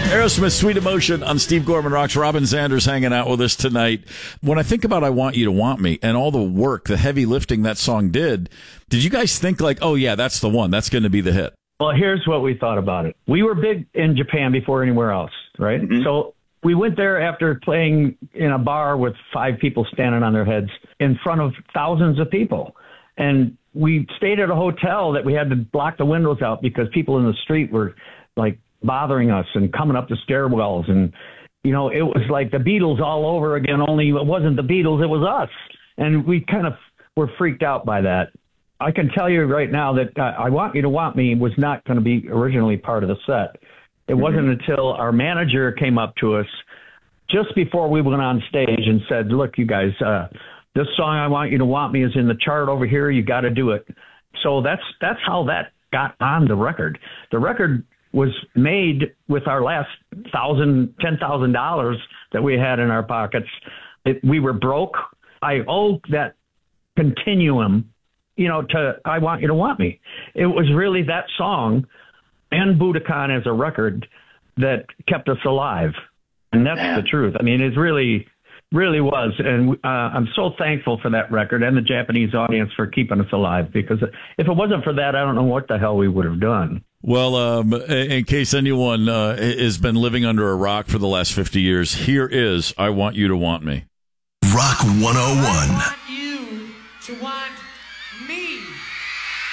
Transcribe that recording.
Aerosmith, Sweet Emotion on Steve Gorman Rocks. Robin Zanders hanging out with us tonight. When I think about I Want You to Want Me and all the work, the heavy lifting that song did you guys think like, oh yeah, that's the one, that's going to be the hit? Well, here's what we thought about it. We were big in Japan before anywhere else, right? Mm-hmm. So we went there after playing in a bar with 5 people standing on their heads in front of thousands of people. And we stayed at a hotel that we had to block the windows out because people in the street were like bothering us and coming up the stairwells. And, you know, it was like the Beatles all over again, only it wasn't the Beatles, it was us. And we kind of were freaked out by that. I can tell you right now that I Want You to Want Me was not going to be originally part of the set. It wasn't until our manager came up to us just before we went on stage and said, look, you guys, this song, I Want You to Want Me, is in the chart over here. You got to do it. So that's how that got on the record. The record was made with our last $10,000 that we had in our pockets. We were broke. I owe that continuum, you know, to I Want You to Want Me. It was really that song and Budokan as a record that kept us alive. And that's the truth. I mean, it really was. And I'm so thankful for that record and the Japanese audience for keeping us alive, because if it wasn't for that, I don't know what the hell we would have done. Well, in case anyone has been living under a rock for the last 50 years, here is I Want You to Want Me. Rock 101.